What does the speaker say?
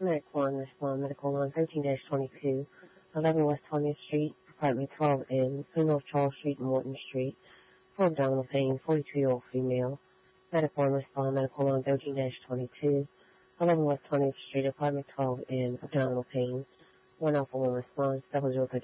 Medic 1, respond medical line 13-22, 11 West 20th Street, apartment 12N, 2 North Charles Street and Morton Street, for abdominal pain, 42-year-old female. Medic 1, respond medical line 13-22, 11 West 20th Street, apartment 12N, abdominal pain. 1 Alpha 1 response, 0030.